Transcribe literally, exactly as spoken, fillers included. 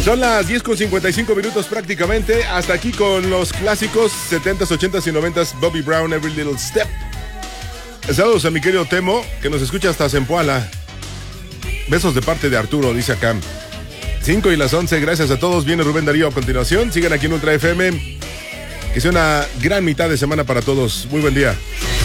Son las diez con cincuenta y cinco minutos prácticamente. Hasta aquí con los clásicos setentas, ochentas y noventas. Bobby Brown, Every Little Step. Saludos a mi querido Temo, que nos escucha hasta Zempoala. Besos de parte de Arturo, dice acá. cinco y las once, gracias a todos. Viene Rubén Darío a continuación. Sigan aquí en Ultra F M. Que sea una gran mitad de semana para todos. Muy buen día.